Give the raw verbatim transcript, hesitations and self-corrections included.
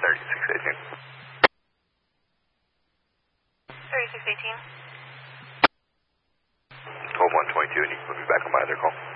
thirty-six eighteen. thirty-six eighteen. twelve one twenty-two, and you can put me back on my other call.